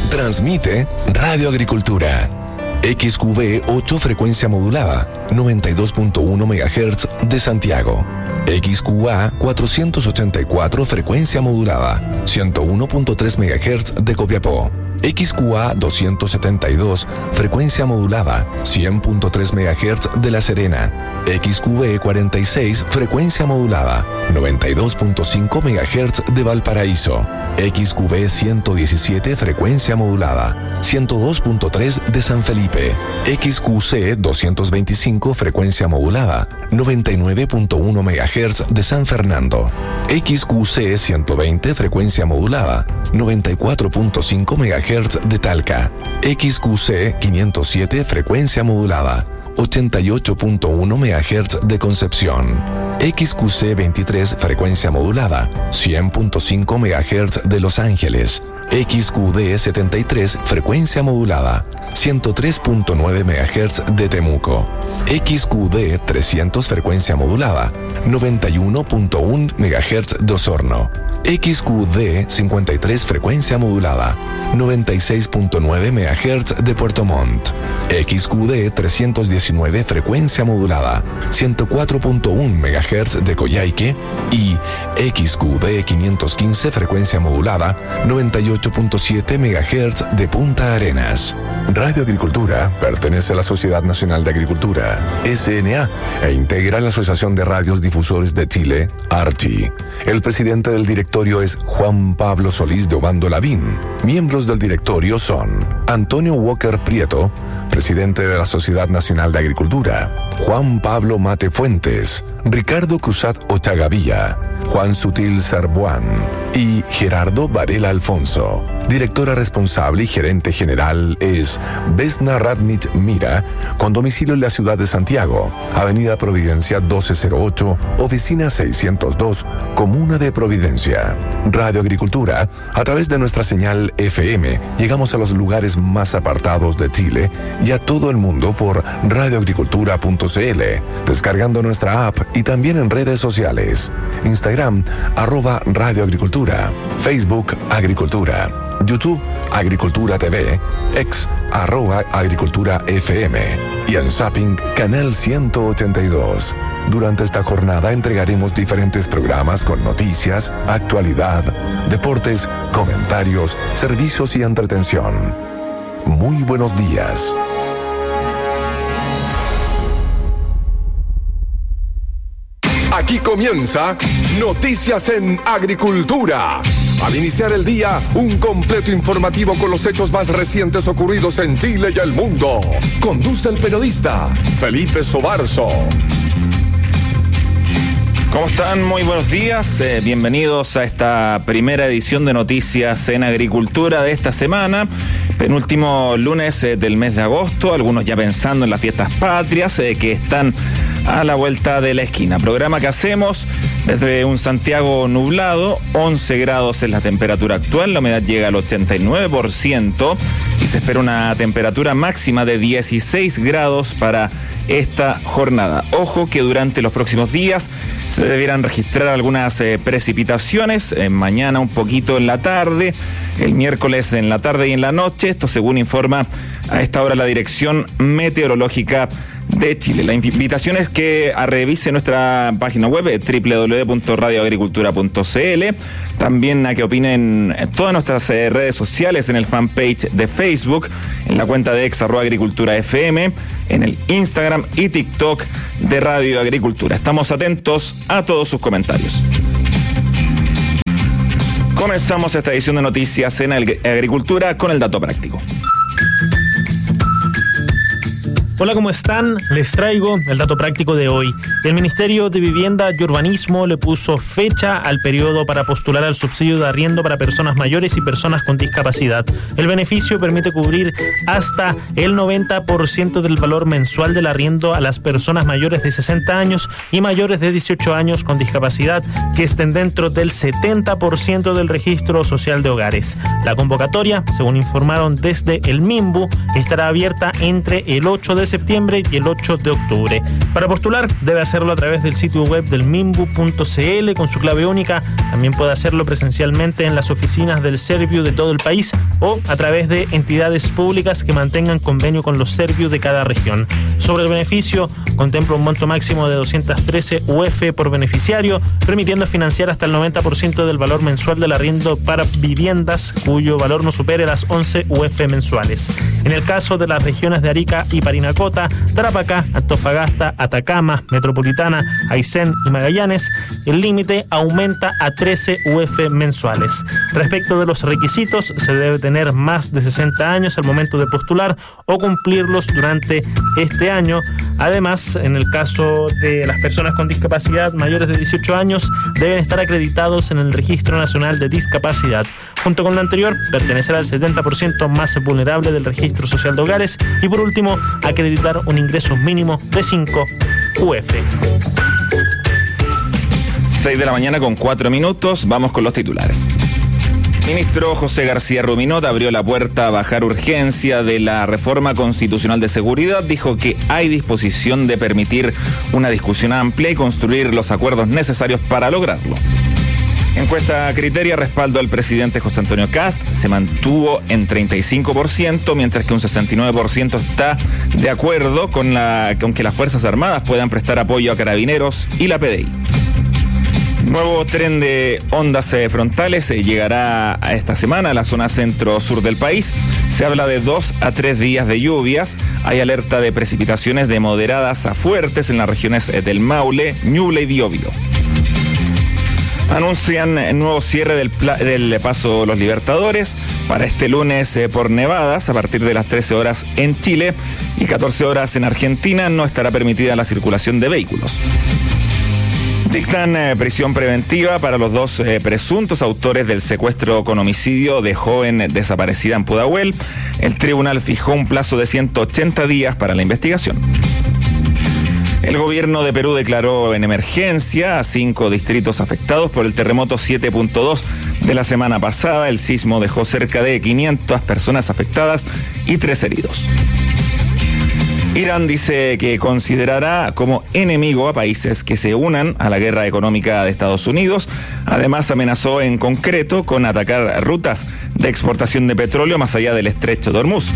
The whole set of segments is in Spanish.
Transmite Radio Agricultura. XQB 8 frecuencia modulada, 92.1 MHz de Santiago. XQA 484 frecuencia modulada, 101.3 MHz de Copiapó. XQA 272 frecuencia modulada, 100.3 MHz de La Serena. XQB 46 frecuencia modulada, 92.5 MHz de Valparaíso. XQB 117 frecuencia modulada, 102.3 de San Felipe. XQC 225 frecuencia modulada, 99.1 MHz de San Fernando. XQC 120 frecuencia modulada, 94.5 MHz de Talca. XQC 507 frecuencia modulada, 88.1 MHz de Concepción. XQC 23 frecuencia modulada, 100.5 MHz de Los Ángeles. XQD 73 frecuencia modulada, 103.9 MHz de Temuco. XQD 300 frecuencia modulada, 91.1 MHz de Osorno. XQD 53 frecuencia modulada, 96.9 MHz de Puerto Montt. XQD 319 frecuencia modulada, 104.1 MHz de Coyhaique. Y XQD 515 frecuencia modulada, 98.7 MHz de Punta Arenas. Radio Agricultura pertenece a la Sociedad Nacional de Agricultura, SNA, e integra la Asociación de Radios Difusores de Chile, ARTI. El presidente del directorio es Juan Pablo Solís de Obando Lavín. Miembros del directorio son Antonio Walker Prieto, presidente de la Sociedad Nacional de Agricultura; Juan Pablo Mate Fuentes; Ricardo Cruzat Ochagavía; Juan Sutil Sarbuán y Gerardo Varela Alfonso. Directora responsable y gerente general es Vesna Radnich Mira, con domicilio en la ciudad de Santiago, Avenida Providencia 1208, Oficina 602, Comuna de Providencia. Radio Agricultura, a través de nuestra señal FM, llegamos a los lugares más apartados de Chile y a todo el mundo por radioagricultura.cl, descargando nuestra app y también en redes sociales. Instagram, @radioagricultura, Facebook, Agricultura, YouTube, Agricultura TV, X, @Agricultura FM y en Zapping, Canal 182. Durante esta jornada entregaremos diferentes programas con noticias, actualidad, deportes, comentarios, servicios y entretención. Muy buenos días. Aquí comienza Noticias en Agricultura. Al iniciar el día, un completo informativo con los hechos más recientes ocurridos en Chile y el mundo. Conduce el periodista Felipe Sobarzo. ¿Cómo están? Muy buenos días. Bienvenidos a esta primera edición de Noticias en Agricultura de esta semana. Penúltimo lunes del mes de agosto. Algunos ya pensando en las fiestas patrias que están a la vuelta de la esquina. Programa que hacemos desde un Santiago nublado, 11 grados es la temperatura actual, la humedad llega al 89% y se espera una temperatura máxima de 16 grados para esta jornada. Ojo que durante los próximos días se debieran registrar algunas precipitaciones, mañana un poquito en la tarde, el miércoles en la tarde y en la noche, esto según informa a esta hora la Dirección Meteorológica de Chile. La invitación es que revise nuestra página web www.radioagricultura.cl, también a que opinen en todas nuestras redes sociales, en el fanpage de Facebook, en la cuenta de @agriculturafm, en el Instagram y TikTok de Radio Agricultura. Estamos atentos a todos sus comentarios. Comenzamos esta edición de Noticias en Agricultura con el dato práctico. Hola, ¿cómo están? Les traigo el dato práctico de hoy. El Ministerio de Vivienda y Urbanismo le puso fecha al periodo para postular al subsidio de arriendo para personas mayores y personas con discapacidad. El beneficio permite cubrir hasta el 90% del valor mensual del arriendo a las personas mayores de 60 años y mayores de 18 años con discapacidad que estén dentro del 70% del registro social de hogares. La convocatoria, según informaron desde el MIMBU, estará abierta entre el 8 de septiembre y el 8 de octubre. Para postular, debe hacerlo a través del sitio web del minbu.cl con su clave única. También puede hacerlo presencialmente en las oficinas del Serviu de todo el país o a través de entidades públicas que mantengan convenio con los Serviu de cada región. Sobre el beneficio, contempla un monto máximo de 213 UF por beneficiario, permitiendo financiar hasta el 90% del valor mensual del arriendo para viviendas cuyo valor no supere las 11 UF mensuales. En el caso de las regiones de Arica y Parinacota, Tarapacá, Antofagasta, Atacama, Metropolitana, Aysén y Magallanes, el límite aumenta a 13 UF mensuales. Respecto de los requisitos, se debe tener más de 60 años al momento de postular o cumplirlos durante este año. Además, en el caso de las personas con discapacidad mayores de 18 años, deben estar acreditados en el Registro Nacional de Discapacidad. Junto con lo anterior, pertenecer al 70% más vulnerable del Registro Social de Hogares y, por último, acreditar un ingreso mínimo de 5 UF. 6 de la mañana con 4 minutos, vamos con los titulares. Ministro José García Ruminot abrió la puerta a bajar urgencia de la reforma constitucional de seguridad. Dijo que hay disposición de permitir una discusión amplia y construir los acuerdos necesarios para lograrlo. Encuesta Criteria, respaldo al presidente José Antonio Kast se mantuvo en 35%, mientras que un 69% está de acuerdo con que las Fuerzas Armadas puedan prestar apoyo a Carabineros y la PDI. Nuevo tren de ondas frontales llegará a esta semana a la zona centro-sur del país. Se habla de 2 a 3 días de lluvias. Hay alerta de precipitaciones de moderadas a fuertes en las regiones del Maule, Ñuble y Biobío. Anuncian nuevo cierre del Paso Los Libertadores para este lunes por nevadas a partir de las 13 horas en Chile y 14 horas en Argentina. No estará permitida la circulación de vehículos. Dictan prisión preventiva para los 2 presuntos autores del secuestro con homicidio de joven desaparecida en Pudahuel. El tribunal fijó un plazo de 180 días para la investigación. El gobierno de Perú declaró en emergencia a 5 distritos afectados por el terremoto 7.2 de la semana pasada. El sismo dejó cerca de 500 personas afectadas y 3 heridos. Irán dice que considerará como enemigo a países que se unan a la guerra económica de Estados Unidos. Además, amenazó en concreto con atacar rutas de exportación de petróleo más allá del estrecho de Hormuz.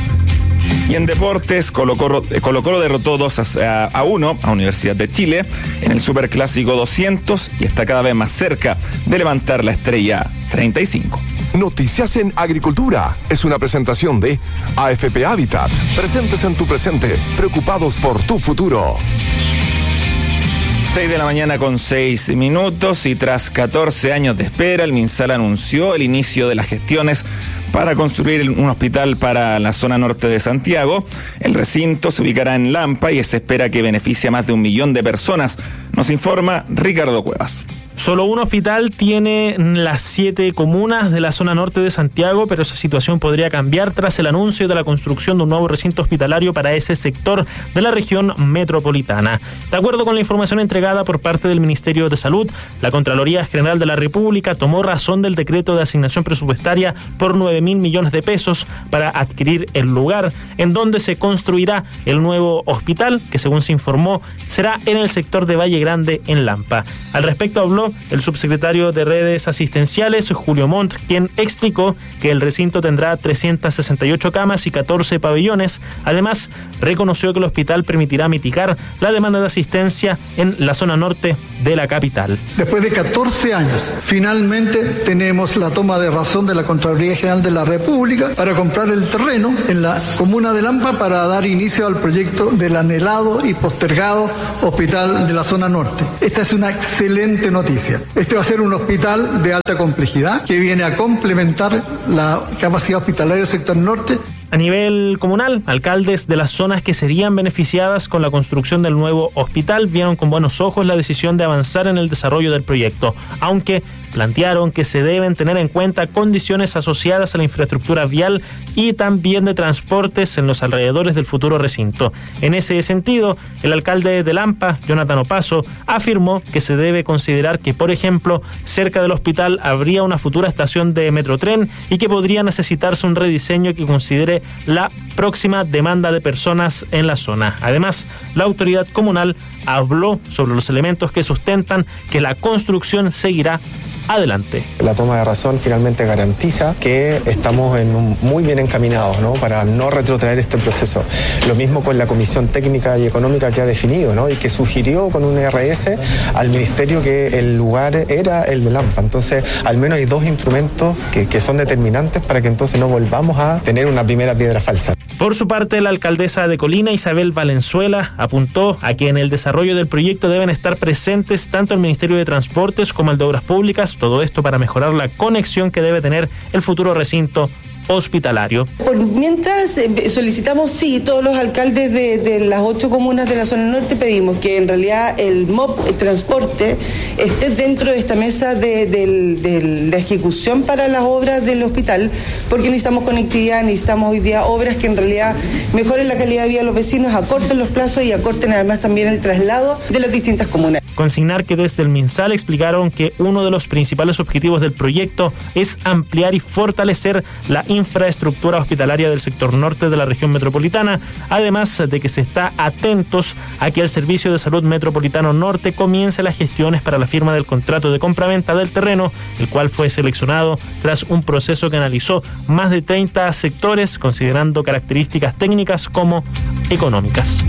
Y en deportes, Colo-Colo derrotó 2-1 a Universidad de Chile en el Superclásico 200 y está cada vez más cerca de levantar la estrella 35. Noticias en Agricultura es una presentación de AFP Habitat. Presentes en tu presente, preocupados por tu futuro. 6 de la mañana con 6 minutos y tras 14 años de espera, el MinSal anunció el inicio de las gestiones para construir un hospital para la zona norte de Santiago. El recinto se ubicará en Lampa y se espera que beneficie a más de 1 millón de personas. Nos informa Ricardo Cuevas. Solo un hospital tiene las 7 comunas de la zona norte de Santiago, pero esa situación podría cambiar tras el anuncio de la construcción de un nuevo recinto hospitalario para ese sector de la región metropolitana. De acuerdo con la información entregada por parte del Ministerio de Salud, la Contraloría General de la República tomó razón del decreto de asignación presupuestaria por 9.000 millones de pesos para adquirir el lugar en donde se construirá el nuevo hospital, que según se informó, será en el sector de Valle Grande, en Lampa. Al respecto habló el subsecretario de Redes Asistenciales, Julio Montt, quien explicó que el recinto tendrá 368 camas y 14 pabellones. Además, reconoció que el hospital permitirá mitigar la demanda de asistencia en la zona norte de la capital. Después de 14 años, finalmente tenemos la toma de razón de la Contraloría General de la República para comprar el terreno en la comuna de Lampa para dar inicio al proyecto del anhelado y postergado hospital de la zona norte. Esta es una excelente noticia. Este va a ser un hospital de alta complejidad que viene a complementar la capacidad hospitalaria del sector norte. A nivel comunal, alcaldes de las zonas que serían beneficiadas con la construcción del nuevo hospital vieron con buenos ojos la decisión de avanzar en el desarrollo del proyecto, aunque plantearon que se deben tener en cuenta condiciones asociadas a la infraestructura vial y también de transportes en los alrededores del futuro recinto. En ese sentido, el alcalde de Lampa, Jonathan Opaso, afirmó que se debe considerar que, por ejemplo, cerca del hospital habría una futura estación de Metrotren y que podría necesitarse un rediseño que considere la próxima demanda de personas en la zona. Además, la autoridad comunal habló sobre los elementos que sustentan que la construcción seguirá adelante. La toma de razón finalmente garantiza que estamos muy bien encaminados, ¿no?, para no retrotraer este proceso. Lo mismo con la Comisión Técnica y Económica que ha definido, ¿no?, y que sugirió con un RS al Ministerio que el lugar era el de Lampa. Entonces, al menos hay dos instrumentos que son determinantes para que entonces no volvamos a tener una primera piedra falsa. Por su parte, la alcaldesa de Colina, Isabel Valenzuela, apuntó a que en el desarrollo del proyecto deben estar presentes tanto el Ministerio de Transportes como el de Obras Públicas, todo esto para mejorar la conexión que debe tener el futuro recinto hospitalario. Mientras solicitamos, sí, todos los alcaldes de las 8 comunas de la zona norte pedimos que en realidad el MOP, el transporte, esté dentro de esta mesa de la ejecución para las obras del hospital, porque necesitamos conectividad, necesitamos hoy día obras que en realidad mejoren la calidad de vida de los vecinos, acorten los plazos y acorten además también el traslado de las distintas comunas. Consignar que desde el MinSal explicaron que uno de los principales objetivos del proyecto es ampliar y fortalecer la infraestructura hospitalaria del sector norte de la región metropolitana, además de que se está atentos a que el Servicio de Salud Metropolitano Norte comience las gestiones para la firma del contrato de compraventa del terreno, el cual fue seleccionado tras un proceso que analizó más de 30 sectores, considerando características técnicas como económicas.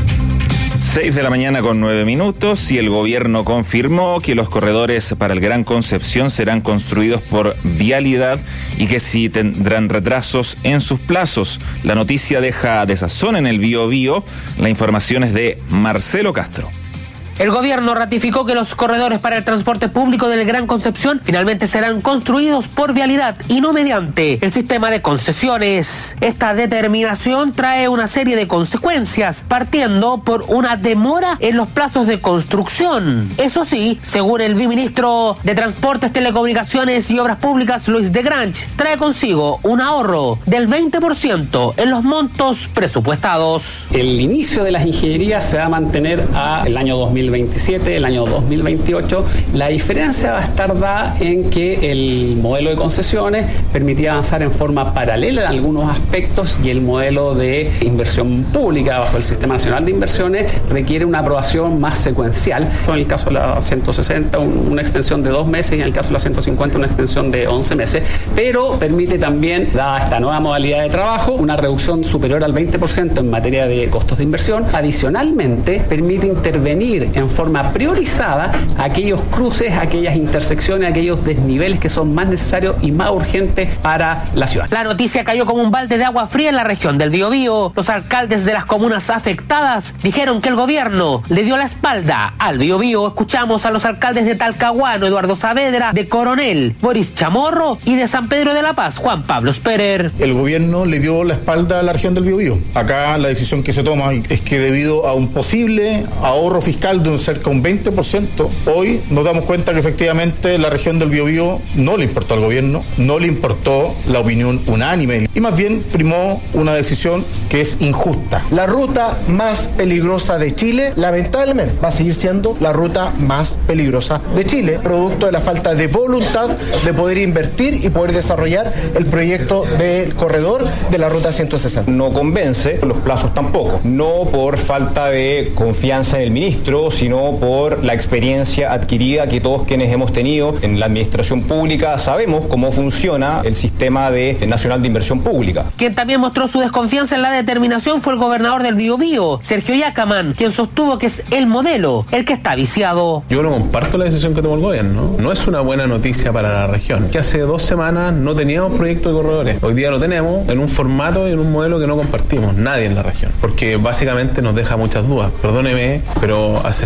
6 de la mañana con 9 minutos y el gobierno confirmó que los corredores para el Gran Concepción serán construidos por Vialidad y que sí tendrán retrasos en sus plazos. La noticia deja desazón en el Biobío. La información es de Marcelo Castro. El gobierno ratificó que los corredores para el transporte público del Gran Concepción finalmente serán construidos por Vialidad y no mediante el sistema de concesiones. Esta determinación trae una serie de consecuencias, partiendo por una demora en los plazos de construcción. Eso sí, según el viceministro de Transportes, Telecomunicaciones y Obras Públicas, Luis de Grange, trae consigo un ahorro del 20% en los montos presupuestados. El inicio de las ingenierías se va a mantener al año 2027, el año 2028. La diferencia va a estar dada en que el modelo de concesiones permitía avanzar en forma paralela en algunos aspectos y el modelo de inversión pública bajo el Sistema Nacional de Inversiones requiere una aprobación más secuencial. En el caso de la 160, una extensión de 2 meses y en el caso de la 150, una extensión de 11 meses. Pero permite también, dada esta nueva modalidad de trabajo, una reducción superior al 20% en materia de costos de inversión. Adicionalmente, permite intervenir en forma priorizada aquellos cruces, aquellas intersecciones, aquellos desniveles que son más necesarios y más urgentes para la ciudad. La noticia cayó como un balde de agua fría en la región del Biobío. Los alcaldes de las comunas afectadas dijeron que el gobierno le dio la espalda al Biobío. Escuchamos a los alcaldes de Talcahuano, Eduardo Saavedra, de Coronel, Boris Chamorro, y de San Pedro de la Paz, Juan Pablo Sperer. El gobierno le dio la espalda a la región del Biobío. Acá la decisión que se toma es que debido a un posible ahorro fiscal de cerca de un 20%, hoy nos damos cuenta que efectivamente la región del Biobío no le importó al gobierno, no le importó la opinión unánime y más bien primó una decisión que es injusta. La ruta más peligrosa de Chile, lamentablemente, va a seguir siendo la ruta más peligrosa de Chile, producto de la falta de voluntad de poder invertir y poder desarrollar el proyecto del corredor de la ruta 160. No convence, los plazos tampoco, no por falta de confianza en el ministro, sino por la experiencia adquirida que todos quienes hemos tenido en la administración pública sabemos cómo funciona el sistema nacional de inversión pública. Quien también mostró su desconfianza en la determinación fue el gobernador del Biobío, Sergio Yacaman, quien sostuvo que es el modelo el que está viciado. Yo no comparto la decisión que tomó el gobierno. No es una buena noticia para la región. Que hace 2 semanas no teníamos proyecto de corredores. Hoy día lo tenemos en un formato y en un modelo que no compartimos nadie en la región. Porque básicamente nos deja muchas dudas. Perdóneme, pero hace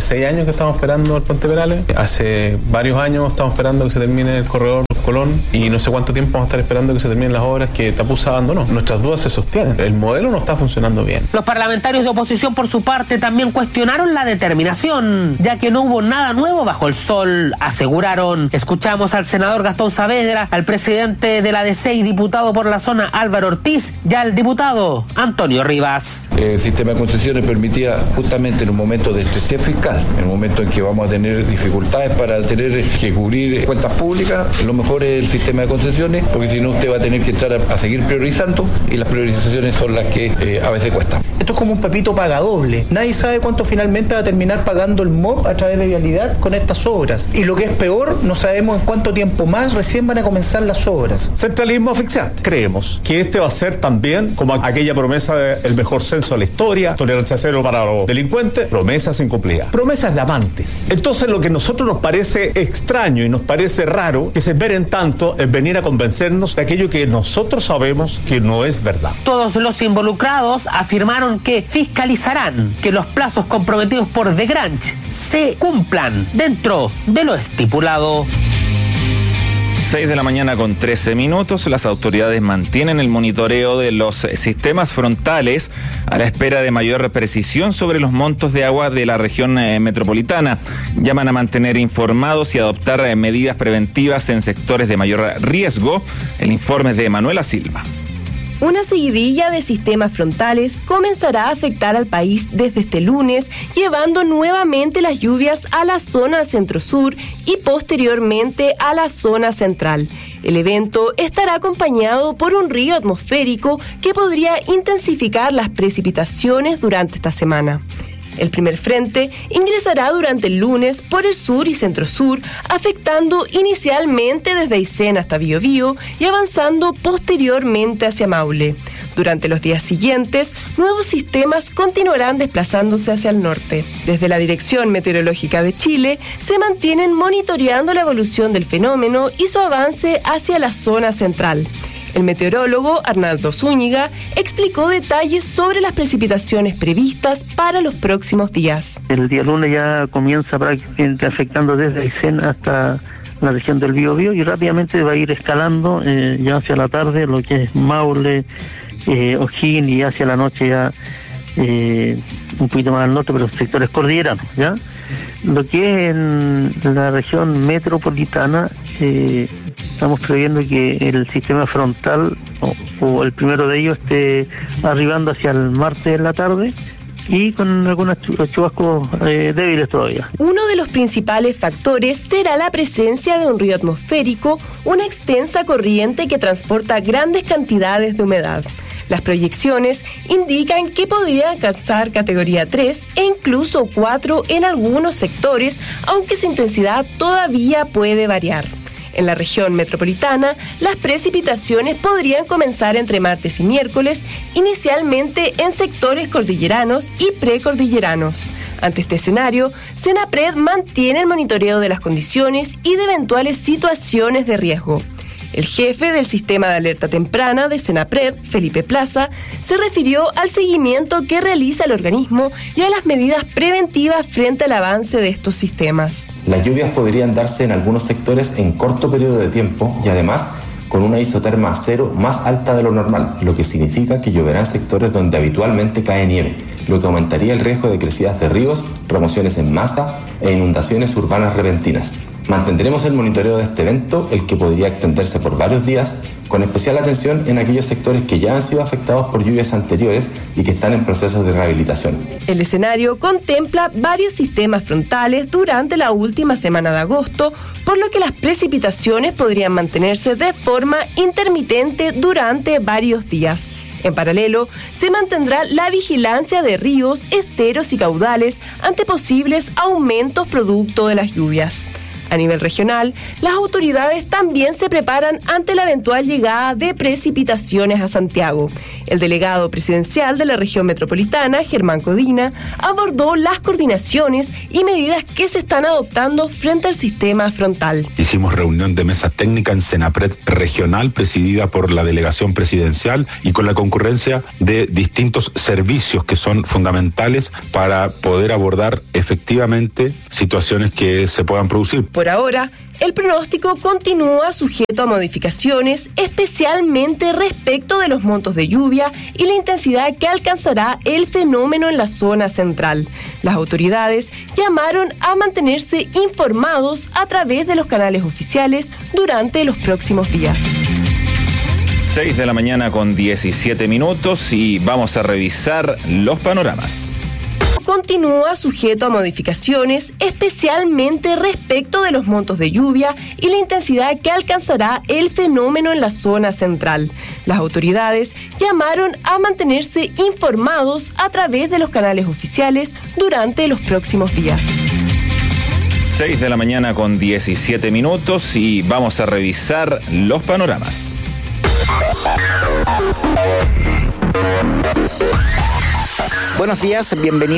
Hace 6 años que estamos esperando el Puente Perales, hace varios años estamos esperando que se termine el corredor Colón y no sé cuánto tiempo vamos a estar esperando que se terminen las obras que Tapusa abandonó. Nuestras dudas se sostienen. El modelo no está funcionando bien. Los parlamentarios de oposición, por su parte, también cuestionaron la determinación, ya que no hubo nada nuevo bajo el sol, aseguraron. Escuchamos al senador Gastón Saavedra, al presidente de la DC y diputado por la zona Álvaro Ortiz, y al diputado Antonio Rivas. El sistema de concesiones permitía justamente en un momento de estrés fiscal, en un momento en que vamos a tener dificultades para tener que cubrir cuentas públicas, lo mejor es el sistema de concesiones, porque si no usted va a tener que entrar a seguir priorizando y las priorizaciones son las que a veces cuestan. Esto es como un pepito paga doble. Nadie sabe cuánto finalmente va a terminar pagando el MOP a través de Vialidad con estas obras. Y lo que es peor, no sabemos en cuánto tiempo más recién van a comenzar las obras. Centralismo asfixiante. Creemos que este va a ser también como aquella promesa del mejor censo de la historia, tolerancia cero para los delincuentes, promesas incumplidas. Promesas de amantes. Entonces lo que a nosotros nos parece extraño y nos parece raro que se esperen tanto en venir a convencernos de aquello que nosotros sabemos que no es verdad. Todos los involucrados afirmaron que fiscalizarán que los plazos comprometidos por The Grange se cumplan dentro de lo estipulado. 6 de la mañana con 13 minutos, las autoridades mantienen el monitoreo de los sistemas frontales a la espera de mayor precisión sobre los montos de agua de la región metropolitana. Llaman a mantener informados y adoptar medidas preventivas en sectores de mayor riesgo. El informe es de Manuela Silva. Una seguidilla de sistemas frontales comenzará a afectar al país desde este lunes, llevando nuevamente las lluvias a la zona centro-sur y posteriormente a la zona central. El evento estará acompañado por un río atmosférico que podría intensificar las precipitaciones durante esta semana. El primer frente ingresará durante el lunes por el sur y centro-sur, afectando inicialmente desde Aysén hasta Biobío y avanzando posteriormente hacia Maule. Durante los días siguientes, nuevos sistemas continuarán desplazándose hacia el norte. Desde la Dirección Meteorológica de Chile, se mantienen monitoreando la evolución del fenómeno y su avance hacia la zona central. El meteorólogo Arnaldo Zúñiga explicó detalles sobre las precipitaciones previstas para los próximos días. El día lunes ya comienza prácticamente afectando desde Aysén hasta la región del Biobío y rápidamente va a ir escalando ya hacia la tarde lo que es Maule, O'Higgins y hacia la noche ya un poquito más al norte, pero sectores cordilleranos, ¿ya? Lo que es en la región metropolitana, estamos previendo que el sistema frontal o el primero de ellos esté arribando hacia el martes de la tarde y con algunos chubascos débiles todavía. Uno de los principales factores será la presencia de un río atmosférico, una extensa corriente que transporta grandes cantidades de humedad. Las proyecciones indican que podría alcanzar categoría 3 e incluso 4 en algunos sectores, aunque su intensidad todavía puede variar. En la región metropolitana, las precipitaciones podrían comenzar entre martes y miércoles, inicialmente en sectores cordilleranos y precordilleranos. Ante este escenario, Senapred mantiene el monitoreo de las condiciones y de eventuales situaciones de riesgo. El jefe del sistema de alerta temprana de Senapred, Felipe Plaza, se refirió al seguimiento que realiza el organismo y a las medidas preventivas frente al avance de estos sistemas. Las lluvias podrían darse en algunos sectores en corto periodo de tiempo y además con una isoterma cero más alta de lo normal, lo que significa que lloverá en sectores donde habitualmente cae nieve, lo que aumentaría el riesgo de crecidas de ríos, remociones en masa e inundaciones urbanas repentinas. Mantendremos el monitoreo de este evento, el que podría extenderse por varios días, con especial atención en aquellos sectores que ya han sido afectados por lluvias anteriores y que están en procesos de rehabilitación. El escenario contempla varios sistemas frontales durante la última semana de agosto, por lo que las precipitaciones podrían mantenerse de forma intermitente durante varios días. En paralelo, se mantendrá la vigilancia de ríos, esteros y caudales ante posibles aumentos producto de las lluvias. A nivel regional, las autoridades también se preparan ante la eventual llegada de precipitaciones a Santiago. El delegado presidencial de la región metropolitana, Germán Codina, abordó las coordinaciones y medidas que se están adoptando frente al sistema frontal. Hicimos reunión de mesa técnica en Senapred regional, presidida por la delegación presidencial y con la concurrencia de distintos servicios que son fundamentales para poder abordar efectivamente situaciones que se puedan producir. Por ahora, el pronóstico continúa sujeto a modificaciones, especialmente respecto de los montos de lluvia y la intensidad que alcanzará el fenómeno en la zona central. Las autoridades llamaron a mantenerse informados a través de los canales oficiales durante los próximos días. 6 de la mañana con 17 minutos y vamos a revisar los panoramas. Continúa sujeto a modificaciones, especialmente respecto de los montos de lluvia y la intensidad que alcanzará el fenómeno en la zona central. Las autoridades llamaron a mantenerse informados a través de los canales oficiales durante los próximos días. 6 de la mañana con 17 minutos y vamos a revisar los panoramas. Buenos días, bienvenidos.